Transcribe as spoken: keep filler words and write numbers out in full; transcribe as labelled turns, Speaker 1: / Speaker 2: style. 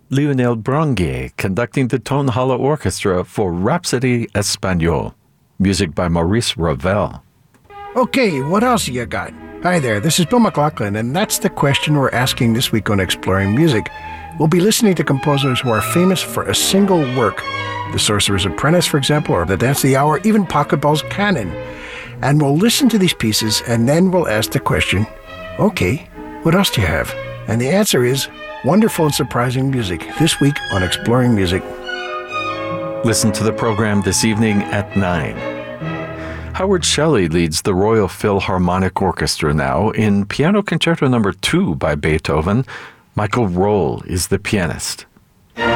Speaker 1: Lionel Branguet conducting the Tonhalle Orchestra for Rhapsody Espagnole, music by Maurice Ravel.
Speaker 2: Okay, what else you got? Hi there, this is Bill McLaughlin, and that's the question we're asking this week on Exploring Music. We'll be listening to composers who are famous for a single work. The Sorcerer's Apprentice, for example, or The Dance of the Hour, even Pachelbel's Canon. And we'll listen to these pieces, and then we'll ask the question, okay, what else do you have? And the answer is wonderful and surprising music, this week on Exploring Music.
Speaker 1: Listen to the program this evening at nine. Howard Shelley leads the Royal Philharmonic Orchestra now in Piano Concerto Number two by Beethoven. Michael Roll is the pianist.